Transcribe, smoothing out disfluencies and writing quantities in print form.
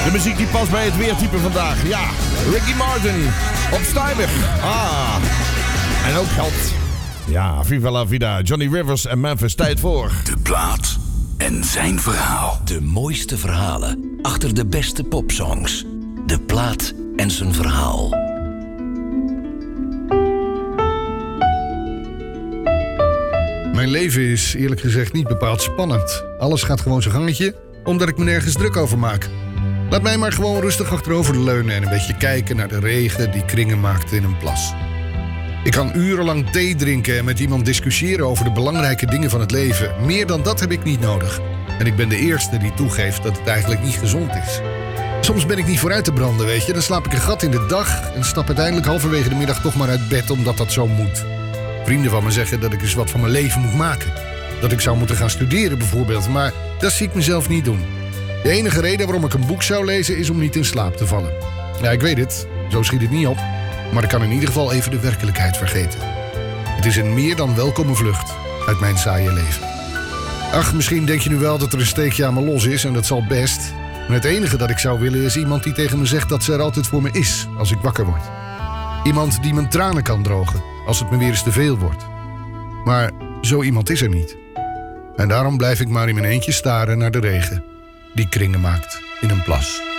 De muziek die past bij het weertype vandaag. Ja, Ricky Martin op Stijmig. En ook helpt. Ja, Viva la Vida, Johnny Rivers en Memphis. Tijd voor De plaat en zijn verhaal. De mooiste verhalen achter de beste popsongs. De plaat en zijn verhaal. Mijn leven is eerlijk gezegd niet bepaald spannend. Alles gaat gewoon zijn gangetje, omdat ik me nergens druk over maak. Laat mij maar gewoon rustig achterover leunen en een beetje kijken naar de regen die kringen maakt in een plas. Ik kan urenlang thee drinken en met iemand discussiëren over de belangrijke dingen van het leven. Meer dan dat heb ik niet nodig. En ik ben de eerste die toegeeft dat het eigenlijk niet gezond is. Soms ben ik niet vooruit te branden, weet je. Dan slaap ik een gat in de dag en stap uiteindelijk halverwege de middag toch maar uit bed omdat dat zo moet. Vrienden van me zeggen dat ik eens wat van mijn leven moet maken. Dat ik zou moeten gaan studeren bijvoorbeeld, maar dat zie ik mezelf niet doen. De enige reden waarom ik een boek zou lezen is om niet in slaap te vallen. Ja, ik weet het, zo schiet het niet op. Maar ik kan in ieder geval even de werkelijkheid vergeten. Het is een meer dan welkome vlucht uit mijn saaie leven. Ach, misschien denk je nu wel dat er een steekje aan me los is en dat zal best. Maar het enige dat ik zou willen is iemand die tegen me zegt dat ze er altijd voor me is als ik wakker word. Iemand die mijn tranen kan drogen als het me weer eens te veel wordt. Maar zo iemand is er niet. En daarom blijf ik maar in mijn eentje staren naar de regen die kringen maakt in een plas.